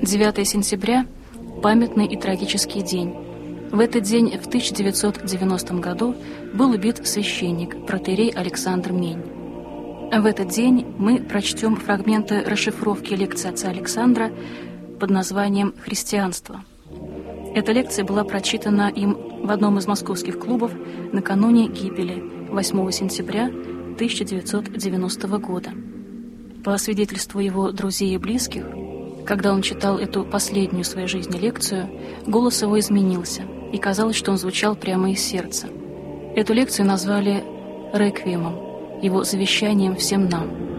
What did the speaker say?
9 сентября – памятный и трагический день. В этот день, в 1990 году, был убит священник, протоиерей Александр Мень. В этот день мы прочтем фрагменты расшифровки лекции отца Александра под названием «Христианство». Эта лекция была прочитана им в одном из московских клубов накануне гибели 8 сентября 1990 года. По свидетельству его друзей и близких, когда он читал эту последнюю в своей жизни лекцию, голос его изменился, и казалось, что он звучал прямо из сердца. Эту лекцию назвали «Реквиемом», его завещанием всем нам.